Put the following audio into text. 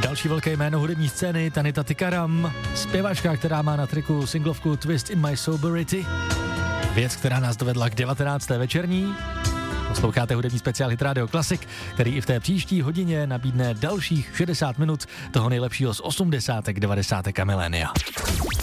Další velké jméno hudební scény, Tanita Tikaram, zpěvačka, která má na triku singlovku Twist in My Soberity. Věc, která nás dovedla k 19. večerní. Posloucháte hudební speciál Hit Radio Classic, který i v té příští hodině nabídne dalších 60 minut toho nejlepšího z 80. 90. a milénia.